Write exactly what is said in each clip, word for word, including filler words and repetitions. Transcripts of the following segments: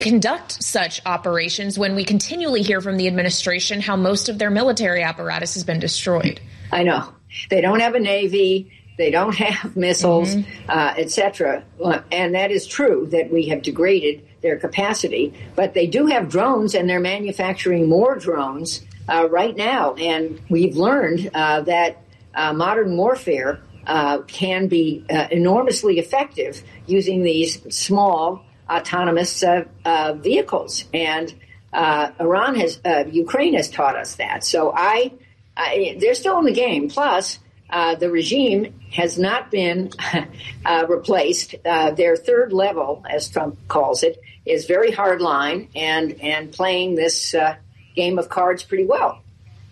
conduct such operations when we continually hear from the administration how most of their military apparatus has been destroyed? I know. They don't have a Navy. They don't have missiles, mm-hmm. uh, et cetera. And that is true that we have degraded their capacity. But they do have drones, and they're manufacturing more drones uh, right now. And we've learned uh, that uh, modern warfare uh, can be uh, enormously effective using these small autonomous uh, uh, vehicles. And uh, Iran has, uh, Ukraine has taught us that. So I, I they're still in the game. Plus, uh, the regime has not been uh, replaced. Uh, their third level, as Trump calls it, is very hard line and, and playing this uh, game of cards pretty well.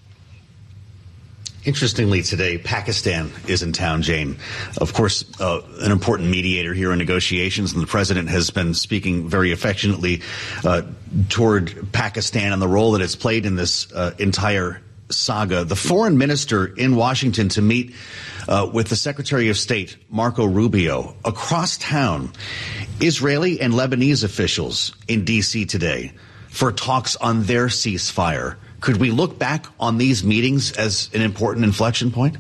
Interestingly, today, Pakistan is in town, Jane. Of course, uh, an important mediator here in negotiations, and the president has been speaking very affectionately uh, toward Pakistan and the role that it's played in this uh, entire saga. The foreign minister in Washington to meet uh, with the Secretary of State, Marco Rubio, across town. Israeli and Lebanese officials in D C today for talks on their ceasefire. Could we look back on these meetings as an important inflection point?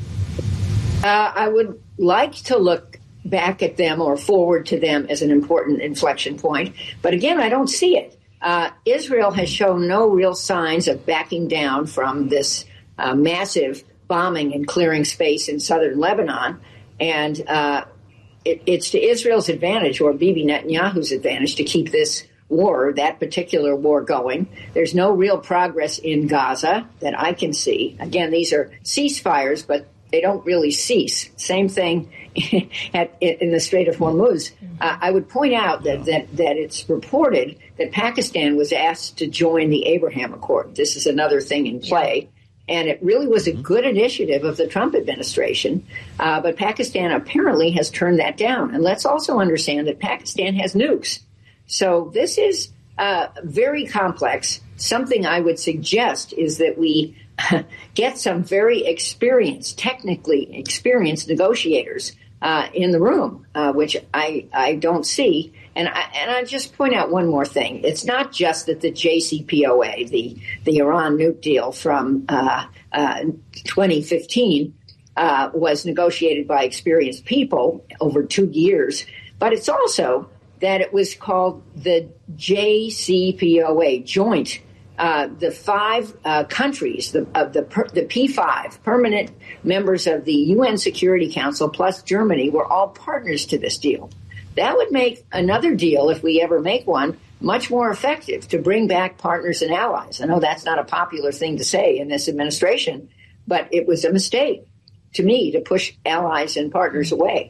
Uh, I would like to look back at them or forward to them as an important inflection point. But again, I don't see it. Uh, Israel has shown no real signs of backing down from this uh, massive bombing and clearing space in southern Lebanon. And uh, it, it's to Israel's advantage, or Bibi Netanyahu's advantage, to keep this war, that particular war going. There's no real progress in Gaza that I can see. Again, these are ceasefires, but they don't really cease. Same thing at, in the Strait of Hormuz. Uh, I would point out that, that, that it's reported that Pakistan was asked to join the Abraham Accord. This is another thing in play. And it really was a good initiative of the Trump administration. Uh, but Pakistan apparently has turned that down. And let's also understand that Pakistan has nukes. So this is uh, very complex. Something I would suggest is that we get some very experienced, technically experienced negotiators uh, in the room, uh, which I, I don't see. And I, and I just point out one more thing. It's not just that the J C P O A, the, the Iran nuke deal from uh, uh, twenty fifteen, uh, was negotiated by experienced people over two years, but it's also that it was called the J C P O A, joint. Uh, the five uh, countries, the, of the the P five, permanent members of the U N Security Council, plus Germany, were all partners to this deal. That would make another deal, if we ever make one, much more effective to bring back partners and allies. I know that's not a popular thing to say in this administration, but it was a mistake to me to push allies and partners away.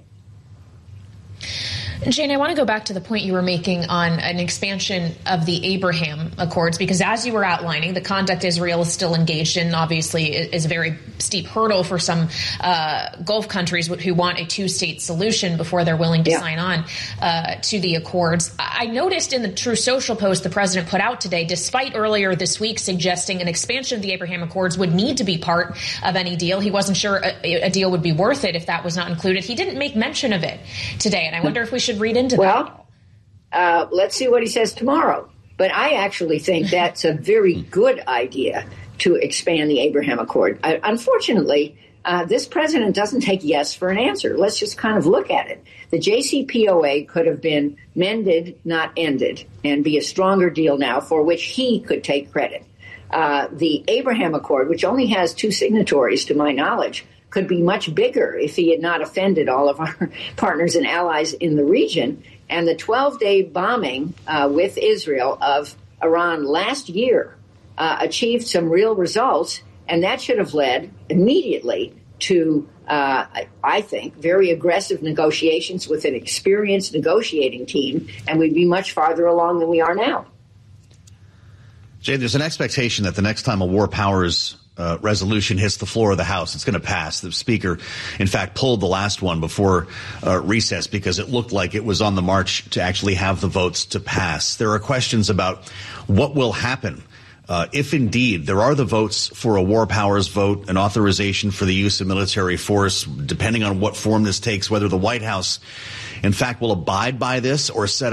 Jane, I want to go back to the point you were making on an expansion of the Abraham Accords, because as you were outlining, the conduct Israel is still engaged in, obviously, is a very steep hurdle for some uh, Gulf countries who want a two-state solution before they're willing to yeah. sign on uh, to the accords. I noticed in the True Social post the president put out today, despite earlier this week suggesting an expansion of the Abraham Accords would need to be part of any deal. He wasn't sure a, a deal would be worth it if that was not included. He didn't make mention of it today, and I wonder if we should read into well, that. Well, uh, let's see what he says tomorrow. But I actually think that's a very good idea to expand the Abraham Accord. I, unfortunately, uh, this president doesn't take yes for an answer. Let's just kind of look at it. The J C P O A could have been mended, not ended, and be a stronger deal now for which he could take credit. Uh, the Abraham Accord, which only has two signatories to my knowledge, could be much bigger if he had not offended all of our partners and allies in the region. And the twelve-day bombing uh, with Israel of Iran last year uh, achieved some real results, and that should have led immediately to, uh, I think, very aggressive negotiations with an experienced negotiating team, and we'd be much farther along than we are now. Jay, there's an expectation that the next time a war powers Uh, resolution hits the floor of the House, it's going to pass. The Speaker, in fact, pulled the last one before uh, recess because it looked like it was on the march to actually have the votes to pass. There are questions about what will happen uh, if indeed there are the votes for a war powers vote, an authorization for the use of military force, depending on what form this takes, whether the White House, in fact, will abide by this or set up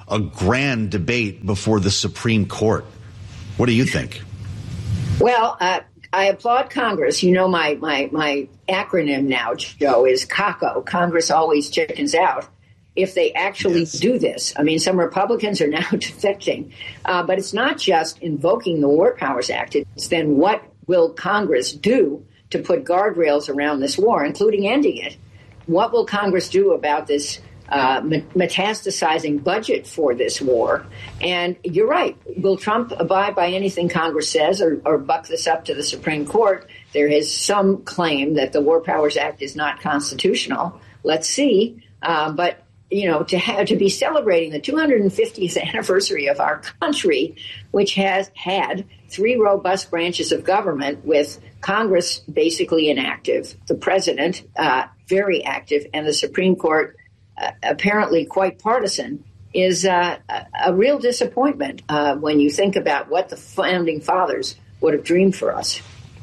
a grand debate before the Supreme Court. What do you think? Well, uh, I applaud Congress. You know, my, my, my acronym now, Joe, is CACO. Congress always chickens out. If they actually yes. do this. I mean, some Republicans are now defecting. Uh, but it's not just invoking the War Powers Act. It's then what will Congress do to put guardrails around this war, including ending it? What will Congress do about this uh, metastasizing budget for this war? And you're right. Will Trump abide by anything Congress says or, or buck this up to the Supreme Court? There is some claim that the War Powers Act is not constitutional. Let's see. Uh, but you know, to have to be celebrating the two hundred fiftieth anniversary of our country, which has had three robust branches of government with Congress basically inactive, the president uh, very active, and the Supreme Court uh, apparently quite partisan, is uh, a, a real disappointment uh, when you think about what the founding fathers would have dreamed for us.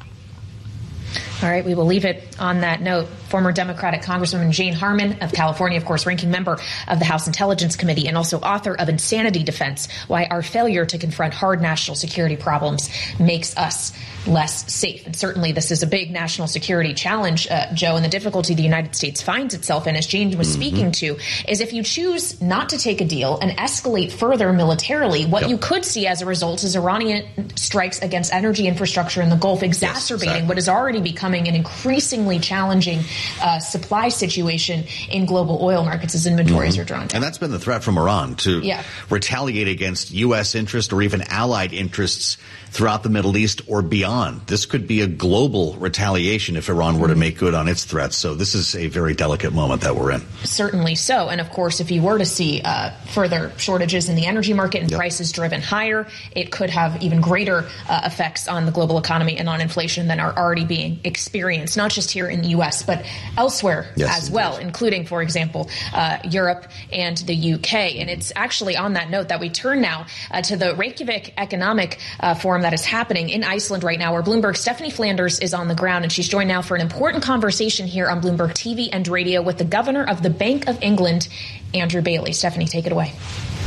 All right, we will leave it on that note. Former Democratic Congresswoman Jane Harman of California, of course, ranking member of the House Intelligence Committee and also author of Insanity Defense, Why Our Failure to Confront Hard National Security Problems Makes Us Less Safe. And certainly this is a big national security challenge, uh, Joe, and the difficulty the United States finds itself in, as Jane was mm-hmm. speaking to, is if you choose not to take a deal and escalate further militarily, what yep. you could see as a result is Iranian strikes against energy infrastructure in the Gulf, exacerbating yes, exactly. what is already becoming an increasingly challenging uh, supply situation in global oil markets as inventories mm-hmm. are drawn down. And that's been the threat from Iran, to yeah. retaliate against U S interests or even allied interests throughout the Middle East or beyond. This could be a global retaliation if Iran were to make good on its threats. So this is a very delicate moment that we're in. Certainly so. And of course, if you were to see uh, further shortages in the energy market and yep. prices driven higher, it could have even greater uh, effects on the global economy and on inflation than are already being experienced, not just here in the U S, but elsewhere yes, as indeed. well, including, for example, uh, Europe and the U K. And it's actually on that note that we turn now uh, to the Reykjavik Economic uh, Forum that is happening in Iceland right now, where Bloomberg's Stephanie Flanders is on the ground, and she's joined now for an important conversation here on Bloomberg T V and radio with the governor of the Bank of England, Andrew Bailey. Stephanie, take it away.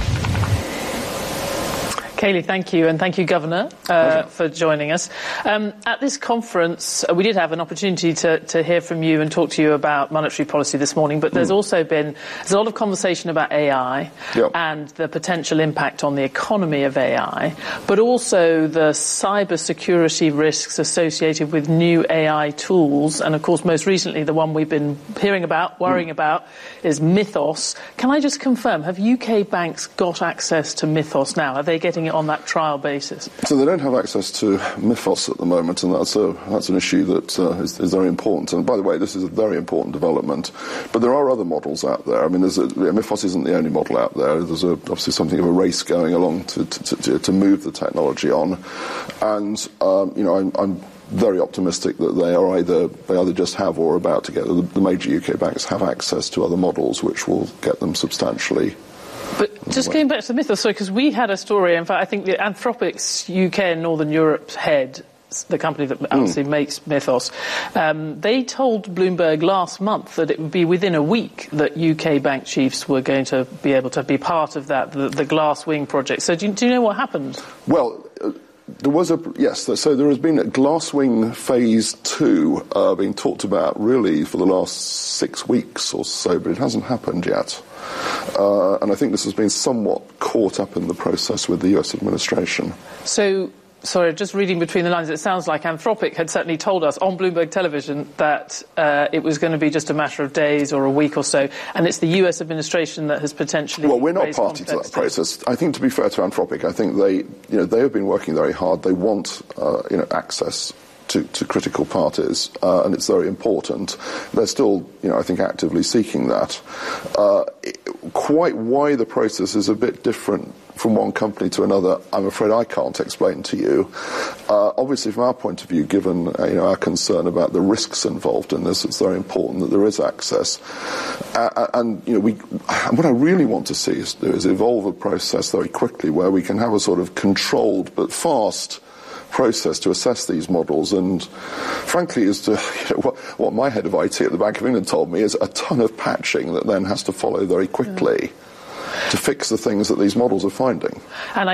Kayleigh, thank you, and thank you, Governor, uh, for joining us. Um, at this conference, uh, we did have an opportunity to, to hear from you and talk to you about monetary policy this morning, but there's mm. also been there's a lot of conversation about A I yep. and the potential impact on the economy of A I, but also the cyber security risks associated with new A I tools. And, of course, most recently, the one we've been hearing about, worrying mm. about, is Mythos. Can I just confirm, have U K banks got access to Mythos now? Are they getting it on that trial basis? So they don't have access to Mythos at the moment, and that's a that's an issue that uh, is, is very important. And by the way, this is a very important development. But there are other models out there. I mean, there's a, Mythos isn't the only model out there. There's a, obviously something of a race going along to to, to, to move the technology on, and um, you know, I'm, I'm very optimistic that they are either they either just have or are about to get. The, the major U K banks have access to other models, which will get them substantially. But just going back to the Mythos, sorry, because we had a story, in fact, I think the Anthropic's U K and Northern Europe head, the company that obviously mm. makes Mythos, um, they told Bloomberg last month that it would be within a week that U K bank chiefs were going to be able to be part of that, the, the Glasswing project. So do you, do you know what happened? Well, uh, there was a, yes, so there has been a Glasswing Phase two uh, being talked about really for the last six weeks or so, but it hasn't happened yet. Uh, and I think this has been somewhat caught up in the process with the U S administration. So, sorry, just reading between the lines, it sounds like Anthropic had certainly told us on Bloomberg Television that uh, it was going to be just a matter of days or a week or so, and it's the U S administration that has potentially... Well, we're not party to that process. I think, to be fair to Anthropic, I think they, you know, they have been working very hard. They want, uh, you know, access To, to critical parties, uh, and it's very important. They're still, you know, I think actively seeking that. Uh, it, quite why the process is a bit different from one company to another, I'm afraid I can't explain to you. Uh, obviously, from our point of view, given uh, you know our concern about the risks involved in this, it's very important that there is access. Uh, and you know, we what I really want to see is, is evolve a process very quickly where we can have a sort of controlled but fast process to assess these models, and frankly, as to you know, what, what my head of I T at the Bank of England told me, is a ton of patching that then has to follow very quickly. to fix the things that these models are finding. And